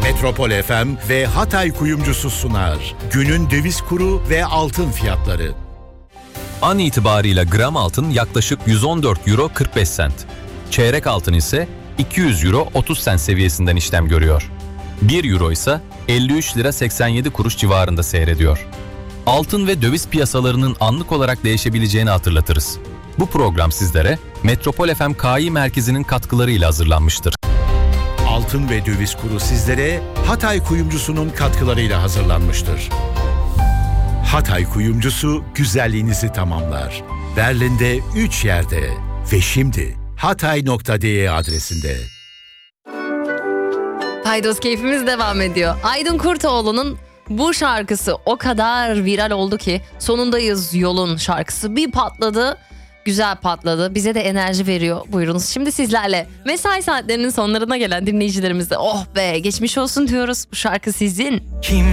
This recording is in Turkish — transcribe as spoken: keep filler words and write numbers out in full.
Metropol F M ve Hatay Kuyumcusu sunar. Günün döviz kuru ve altın fiyatları. An itibarıyla gram altın yaklaşık yüz on dört euro kırk beş sent. Çeyrek altın ise iki yüz euro otuz sent seviyesinden işlem görüyor. bir euro ise elli üç lira seksen yedi kuruş civarında seyrediyor. Altın ve döviz piyasalarının anlık olarak değişebileceğini hatırlatırız. Bu program sizlere Metropol F M K İ Merkezi'nin katkılarıyla hazırlanmıştır. Altın ve döviz kuru sizlere Hatay Kuyumcusu'nun katkılarıyla hazırlanmıştır. Hatay Kuyumcusu güzelliğinizi tamamlar. Berlin'de üç yerde ve şimdi hatay nokta de adresinde. Paydos keyfimiz devam ediyor. Aydın Kurtoğlu'nun bu şarkısı o kadar viral oldu ki sonundayız yolun şarkısı bir patladı. Güzel patladı. Bize de enerji veriyor. Buyurunuz. Şimdi sizlerle mesai saatlerinin sonlarına gelen dinleyicilerimize oh be geçmiş olsun diyoruz. Bu şarkı sizin. Kim